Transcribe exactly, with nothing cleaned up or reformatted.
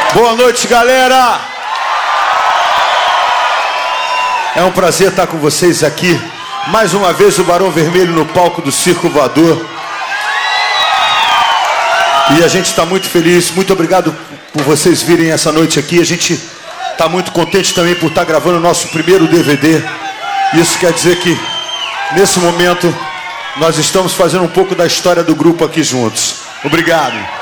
Boa noite, galera. É um prazer estar com vocês aqui. Mais uma vez o Barão Vermelho no palco do Circo Voador. E a gente está muito feliz. Muito obrigado por vocês virem essa noite aqui. A gente está muito contente também por estar gravando o nosso primeiro D V D. Isso quer dizer que, nesse momento, nós estamos fazendo um pouco da história do grupo aqui juntos. Obrigado.